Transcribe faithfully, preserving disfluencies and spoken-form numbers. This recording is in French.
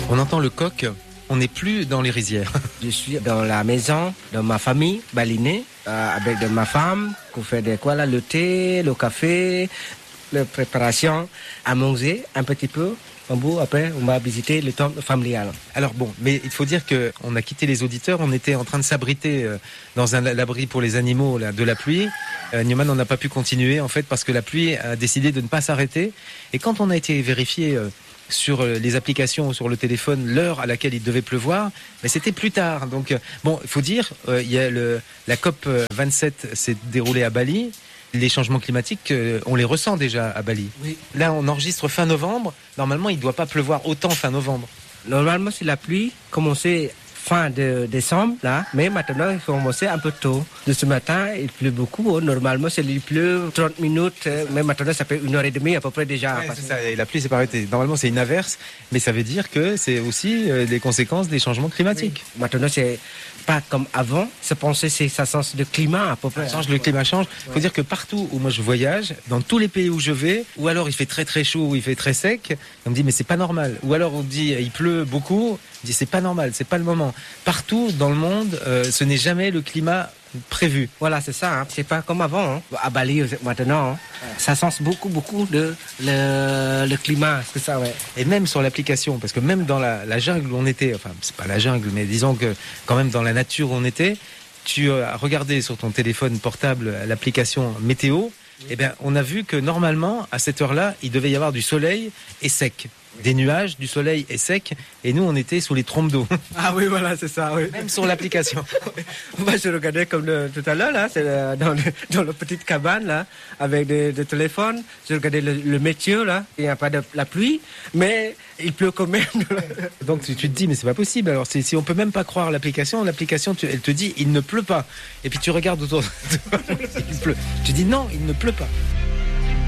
On entend le coq, on n'est plus dans les rizières. Je suis dans la maison de ma famille, balinée, euh, avec de ma femme, qu'on fait des quoi là, le thé, le café, la préparation, à manger un petit peu. En bout, après, on va visiter le temple familial. Alors bon, mais il faut dire qu'on a quitté les auditeurs, on était en train de s'abriter dans un l'abri pour les animaux là, de la pluie. Euh, Newman, on n'a pas pu continuer en fait parce que la pluie a décidé de ne pas s'arrêter. Et quand on a été vérifié euh, sur les applications, sur le téléphone, l'heure à laquelle il devait pleuvoir, mais c'était plus tard. Donc euh, bon, il faut dire, euh, il y a le, la COP vingt-sept s'est déroulée à Bali. Les changements climatiques, euh, on les ressent déjà à Bali. Oui. Là, on enregistre fin novembre. Normalement, il ne doit pas pleuvoir autant fin novembre. Normalement, c'est la pluie commençait fin de décembre, là, mais maintenant, il faut commencer un peu tôt. De ce matin, il pleut beaucoup. Normalement, c'est, il pleut trente minutes, mais maintenant, ça fait une heure et demie à peu près déjà. Ouais, c'est ça, et la pluie s'est pas arrêtée. Normalement, c'est une averse, mais ça veut dire que c'est aussi euh, des conséquences des changements climatiques. Oui. Maintenant, c'est pas comme avant. Se penser, c'est ça change de climat à peu près. Ça change, le climat change. Il faut ouais. dire que partout où moi je voyage, dans tous les pays où je vais, ou alors il fait très très chaud, ou il fait très sec, on me dit mais c'est pas normal. Ou alors on me dit il pleut beaucoup, on dit c'est pas normal, c'est pas le moment. Partout dans le monde, euh, ce n'est jamais le climat prévu. Voilà, c'est ça. Hein. C'est pas comme avant. Hein. À Bali maintenant, hein. Ça change beaucoup, beaucoup de le, le climat. C'est ça, ouais. Et même sur l'application, parce que même dans la, la jungle où on était, enfin c'est pas la jungle, mais disons que quand même dans la nature où on était, tu as regardé sur ton téléphone portable l'application météo. Eh bien, on a vu que normalement, à cette heure-là, il devait y avoir du soleil et sec. Des nuages, du soleil et sec. Et nous, on était sous les trompes d'eau. Ah oui, voilà, c'est ça, oui. Même sur l'application. Moi, je regardais comme le, tout à l'heure, là, c'est le, dans, le, dans la petite cabane, là, avec des, des téléphones. Je regardais le, le météo, là. Il n'y a pas de la pluie, mais il pleut quand même. Donc, tu, tu te dis, mais c'est pas possible. Alors, si on peut même pas croire l'application, l'application, tu, elle te dit, il ne pleut pas. Et puis, tu regardes autour de toi, il pleut. Tu dis, non, il ne pleut pas.